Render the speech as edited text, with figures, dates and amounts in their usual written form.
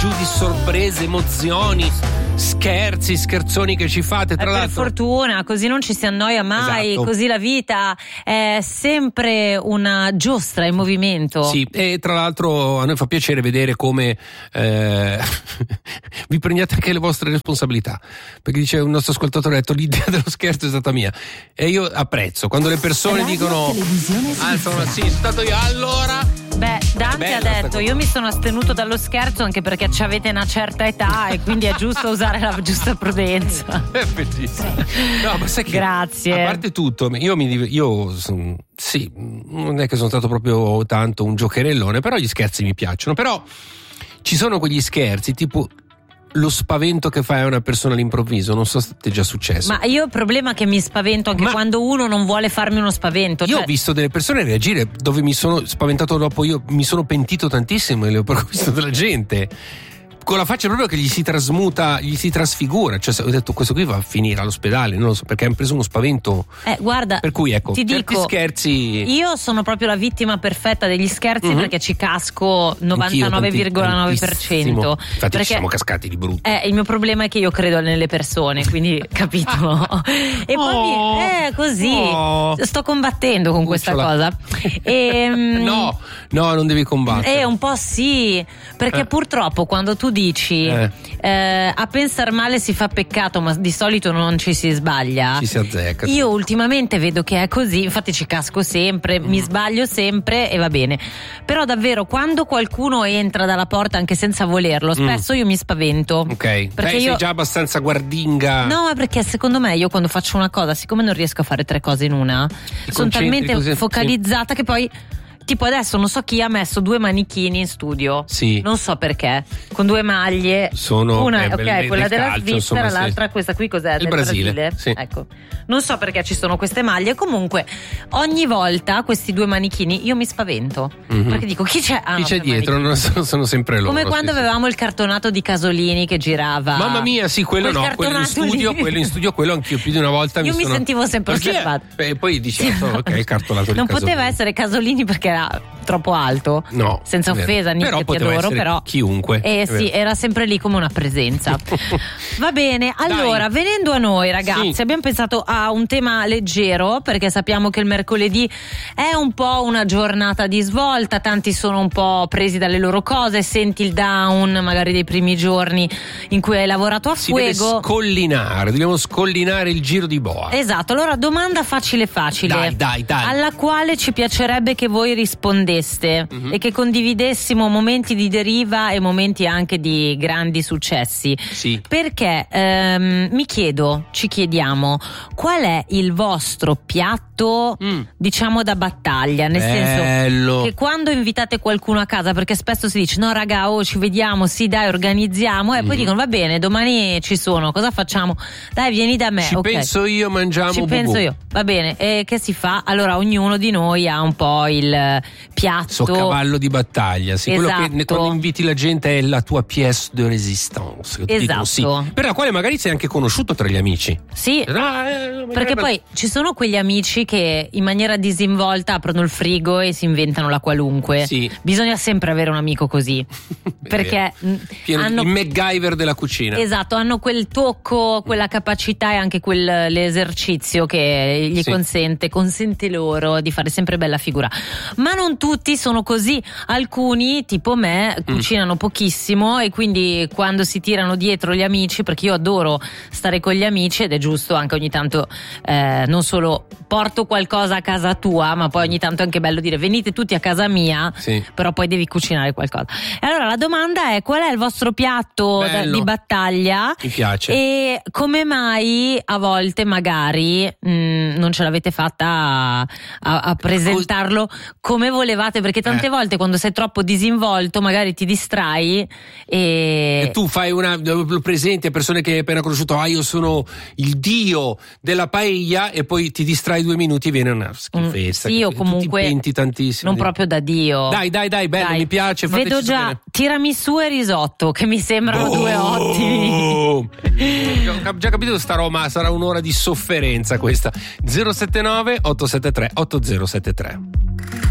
giù di sorprese, emozioni, scherzi, scherzoni che ci fate. Tra l'altro, per fortuna, così non ci si annoia mai, esatto. Così la vita è sempre una giostra in movimento. Sì, e tra l'altro a noi fa piacere vedere come vi prendiate anche le vostre responsabilità, perché dice un nostro ascoltatore, ha detto l'idea dello scherzo è stata mia, e io apprezzo quando le persone Radio dicono insomma, sì, sono stato io, allora. Beh, Dante ha detto io mi sono astenuto dallo scherzo anche perché ci avete una certa età e quindi è giusto usare la giusta prudenza. È bellissimo. No, ma sai che, grazie. A parte tutto, sì, non è che sono stato proprio tanto un giocherellone, però gli scherzi mi piacciono. Però ci sono quegli scherzi tipo lo spavento che fai a una persona all'improvviso, non so se ti è già successo. Ma io ho il problema che mi spavento anche quando uno non vuole farmi uno spavento. Io ho visto delle persone reagire dove mi sono spaventato dopo, io mi sono pentito tantissimo e ho visto della gente con la faccia proprio che gli si trasmuta, gli si trasfigura, cioè ho detto questo qui va a finire all'ospedale, non lo so, perché hanno preso uno spavento. Guarda, per cui ecco, ti certi dico, scherzi. Io sono proprio la vittima perfetta degli scherzi perché ci casco 99,9%. Infatti perché ci siamo cascati di brutto. Il mio problema è che io credo nelle persone, quindi capito? E poi così sto combattendo con questa cosa. No, non devi combattere. Un po' sì, perché purtroppo quando tu dici a pensar male si fa peccato, ma di solito non ci si sbaglia, ci si azzecca. Io ultimamente vedo che è così, infatti ci casco sempre, mi sbaglio sempre e va bene, però davvero quando qualcuno entra dalla porta anche senza volerlo, spesso io mi spavento. Ok, perché sei già abbastanza guardinga. No, ma perché secondo me io quando faccio una cosa, siccome non riesco a fare 3 cose in una, sono talmente focalizzata che poi tipo adesso non so chi ha messo 2 manichini in studio. Sì. Non so perché. Con 2 maglie. Una quella della calcio, Svizzera, insomma, l'altra questa qui cos'è? Il del Brasile. Sì. Ecco. Non so perché ci sono queste maglie. Comunque, ogni volta questi 2 manichini io mi spavento. Perché dico chi c'è? Chi c'è dietro? Non sono sempre loro. Come quando avevamo il cartonato di Casolini che girava. Mamma mia, sì, quello no, quello in studio, quello anch'io più di una volta io mi sentivo sempre osservata. E poi dicevo ok, il cartonato di non Casolini. poteva essere Casolini perché era troppo alto, no, senza offesa, Nick, però ti adoro, però chiunque. Sì, era sempre lì come una presenza. Va bene, allora venendo a noi ragazzi, abbiamo pensato a un tema leggero perché sappiamo che il mercoledì è un po' una giornata di svolta, tanti sono un po' presi dalle loro cose, senti il down magari dei primi giorni in cui hai lavorato a fuego. Dobbiamo scollinare il giro di boa. Esatto, allora domanda facile dai alla quale ci piacerebbe che voi rispondeste e che condividessimo momenti di deriva e momenti anche di grandi successi. Sì. Perché ci chiediamo qual è il vostro piatto diciamo da battaglia, nel senso che quando invitate qualcuno a casa, perché spesso si dice no raga, ci vediamo, sì dai organizziamo, e poi dicono va bene, domani ci sono, cosa facciamo? Dai vieni da me, ci penso io, mangiamo penso io, va bene, e che si fa? Allora ognuno di noi ha un po' il piatto, cavallo di battaglia, sì, esatto. Quello che quando inviti la gente è la tua pièce de résistance, esatto, sì, per la quale magari sei anche conosciuto tra gli amici. Sì, perché poi ci sono quegli amici che in maniera disinvolta aprono il frigo e si inventano la qualunque. Sì. Bisogna sempre avere un amico così perché hanno il MacGyver della cucina. Esatto, hanno quel tocco, quella capacità e anche quell'esercizio che gli consente loro di fare sempre bella figura. Ma non tutti sono così, alcuni tipo me cucinano pochissimo e quindi quando si tirano dietro gli amici, perché io adoro stare con gli amici ed è giusto anche ogni tanto non solo porto qualcosa a casa tua, ma poi ogni tanto è anche bello dire venite tutti a casa mia, però poi devi cucinare qualcosa. E allora la domanda è: qual è il vostro piatto di battaglia? Mi piace. E come mai a volte magari non ce l'avete fatta a presentarlo come volevate, perché tante volte quando sei troppo disinvolto magari ti distrai e tu fai lo presenti a persone che hai appena conosciuto, io sono il dio della paella, e poi ti distrai 2 minuti e viene una schifezza. Sì, io comunque ti penti tantissimo. Non proprio da dio. Dai, bello, mi piace. Vedo già tiramisù e risotto che mi sembrano 2 ottimi. Ho già capito sta Roma sarà un'ora di sofferenza questa. 079 873 8073.